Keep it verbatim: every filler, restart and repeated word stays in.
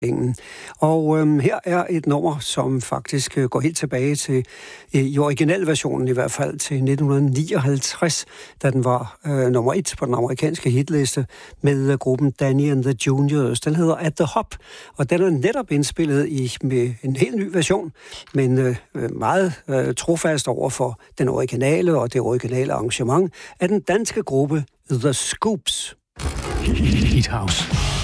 Og øhm, her er et nummer, som faktisk øh, går helt tilbage til, øh, i originalversionen i hvert fald, til nitten nioghalvtreds, da den var øh, nummer et på den amerikanske hitliste med øh, gruppen Danny and the Juniors. Den hedder At the Hop, og den er netop indspillet i med en helt ny version, men øh, meget øh, trofast over for den originale og det originale arrangement af den danske gruppe The Scoops. Hit House.